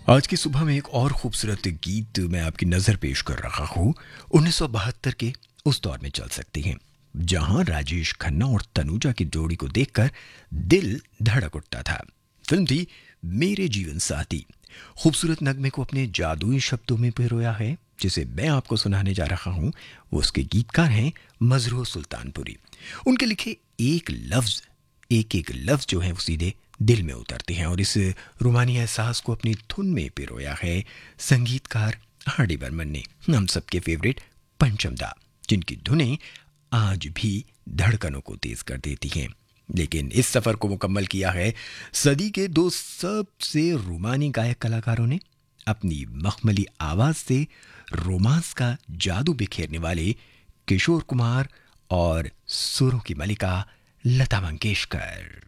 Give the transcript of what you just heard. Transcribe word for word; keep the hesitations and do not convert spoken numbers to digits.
आज की सुबह में एक और खूबसूरत गीत मैं आपकी नज़र पेश कर रहा हूँ। उन्नीस सौ बहत्तर के उस दौर में चल सकती हैं जहां राजेश खन्ना और तनुजा की जोड़ी को देखकर दिल धड़क उठता था। फिल्म थी मेरे जीवन साथी। खूबसूरत नगमे को अपने जादुई शब्दों में पिरोया है जिसे मैं आपको सुनाने जा रहा हूँ। वो उसके गीतकार हैं मजरू सुल्तानपुरी। उनके लिखे एक लफ्ज़ एक एक लफ्ज़ जो है वो सीधे दिल में उतरते हैं और इस रूमानी एहसास को अपनी धुन में पिरोया है संगीतकार आर डी बर्मन ने। हम सबके फेवरेट पंचम दा, जिनकी धुनें आज भी धड़कनों को तेज कर देती हैं। लेकिन इस सफ़र को मुकम्मल किया है सदी के दो सबसे रूमानी गायक कलाकारों ने। अपनी मखमली आवाज़ से रोमांस का जादू बिखेरने वाले किशोर कुमार और सुरों की मलिका लता मंगेशकर।